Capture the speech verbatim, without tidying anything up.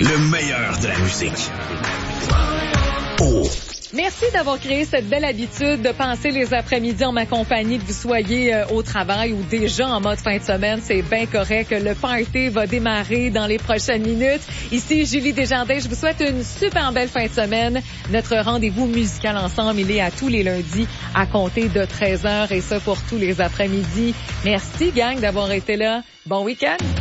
Le meilleur de la musique. Oh. Merci d'avoir créé cette belle habitude de passer les après-midi en ma compagnie, que vous soyez euh, au travail ou déjà en mode fin de semaine. C'est bien correct. Le party va démarrer dans les prochaines minutes. Ici, Julie Desjardins. Je vous souhaite une super belle fin de semaine. Notre rendez-vous musical ensemble, il est à tous les lundis à compter de treize heures et ça pour tous les après-midi. Merci, gang, d'avoir été là. Bon week-end.